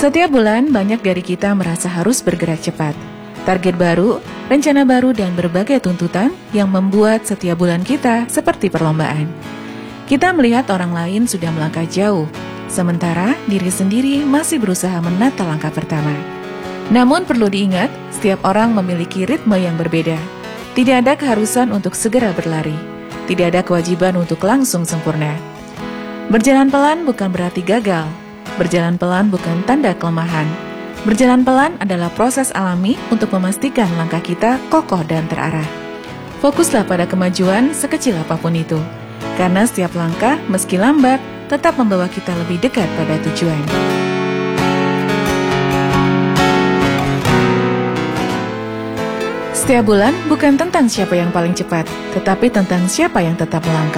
Setiap bulan, banyak dari kita merasa harus bergerak cepat. Target baru, rencana baru, dan berbagai tuntutan yang membuat setiap bulan kita seperti perlombaan. Kita melihat orang lain sudah melangkah jauh, sementara diri sendiri masih berusaha menata langkah pertama. Namun perlu diingat, setiap orang memiliki ritme yang berbeda. Tidak ada keharusan untuk segera berlari. Tidak ada kewajiban untuk langsung sempurna. Berjalan pelan bukan berarti gagal. Berjalan pelan bukan tanda kelemahan. Berjalan pelan adalah proses alami untuk memastikan langkah kita kokoh dan terarah. Fokuslah pada kemajuan sekecil apapun itu. Karena setiap langkah, meski lambat, tetap membawa kita lebih dekat pada tujuan. Setiap bulan bukan tentang siapa yang paling cepat, tetapi tentang siapa yang tetap melangkah.